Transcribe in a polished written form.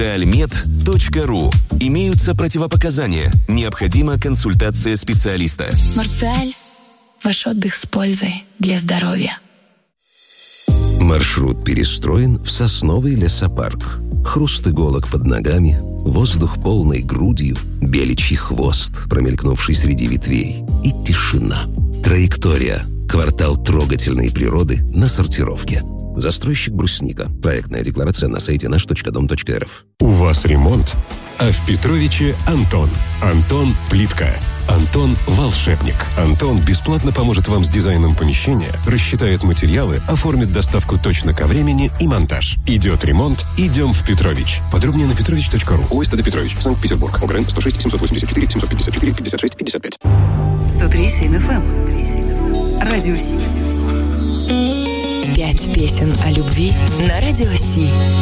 Almed.ru. Имеются противопоказания. Необходима консультация специалиста. Марциаль. Ваш отдых с пользой для здоровья. Маршрут перестроен в сосновый лесопарк. Хруст иголок под ногами, воздух полной грудью, беличий хвост, промелькнувший среди ветвей, и тишина. Траектория. Квартал трогательной природы на сортировке. Застройщик «Брусника». Проектная декларация на сайте наш.дом.рф. У вас ремонт? А в Петровиче Антон. Антон Плитка. Антон Волшебник. Антон бесплатно поможет вам с дизайном помещения, рассчитает материалы, оформит доставку точно ко времени и монтаж. Идет ремонт, идем в Петрович. Подробнее на petrovich.ru. ОСТД Петрович, Санкт-Петербург. ОГРН 106 784 754 56 55. 103.7 FM. Радио Си. 5 песен о любви на Радио Си.